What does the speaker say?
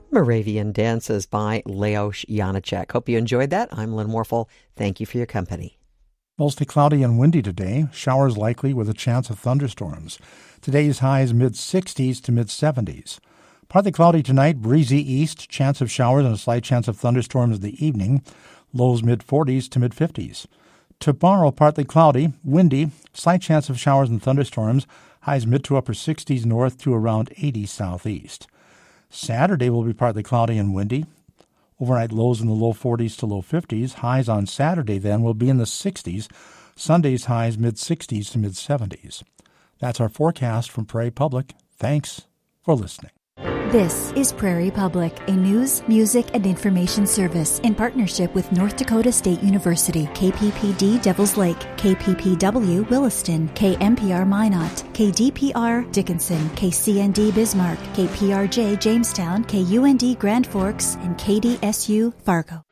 Moravian Dances by Leos Janicek. Hope you enjoyed that. I'm Lynn Morphle. Thank you for your company. Mostly cloudy and windy today. Showers likely with a chance of thunderstorms. Today's highs mid-60s to mid-70s. Partly cloudy tonight, breezy east, chance of showers and a slight chance of thunderstorms in the evening. Lows mid-40s to mid-50s. Tomorrow, partly cloudy, windy, slight chance of showers and thunderstorms. Highs mid to upper 60s north to around 80 southeast. Saturday will be partly cloudy and windy. Overnight lows in the low 40s to low 50s. Highs on Saturday then will be in the 60s. Sunday's highs mid-60s to mid-70s. That's our forecast from Prairie Public. Thanks for listening. This is Prairie Public, a news, music, and information service in partnership with North Dakota State University, KPPD Devils Lake, KPPW Williston, KMPR Minot, KDPR Dickinson, KCND Bismarck, KPRJ Jamestown, KUND Grand Forks, and KDSU Fargo.